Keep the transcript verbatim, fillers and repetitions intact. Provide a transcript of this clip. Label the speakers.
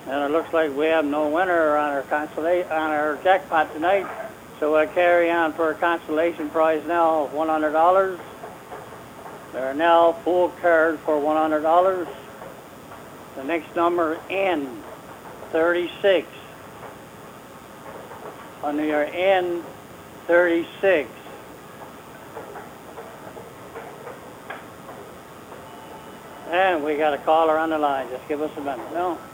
Speaker 1: And it looks like we have no winner on our consolation on our jackpot tonight. So we'll carry on for a consolation prize now of one hundred dollars. There are now full cards for one hundred dollars. The next number N thirty-six. Under your N thirty-six. And we got a caller on the line. Just give us a minute. No.